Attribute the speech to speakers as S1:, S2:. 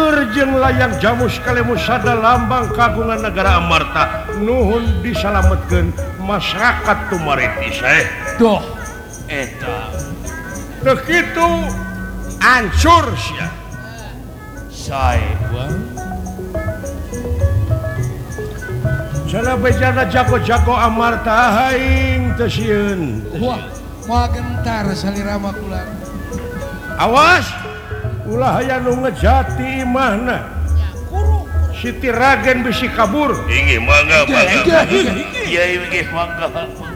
S1: Urjeng layang jamu sekali musada lambang kagungan negara Amarta nuhun disalametkeun masyarakat Tumariti
S2: Doh eta
S1: begitu hancur sia
S2: sae
S1: Jana bejana jago-jago Amarta aing teu sieun.
S3: Wah, moal gentar salirama kula.
S1: Awas, ulah aya nu ngejati imahna. Siti Ragen bisi kabur.
S4: Inggih mangga. Iya inggih mangga.